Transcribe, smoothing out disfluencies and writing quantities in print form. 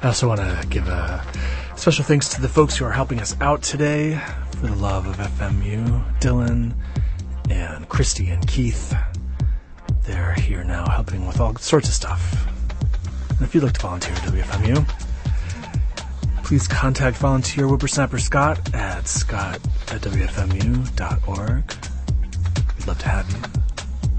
I also want to give a special thanks to the folks who are helping us out today for the love of FMU. Dylan and Christy and Keith. They're here now helping with all sorts of stuff. And if you'd like to volunteer at WFMU, please contact volunteer whippersnapper Scott at scott@wfmu.org. We'd love to have you.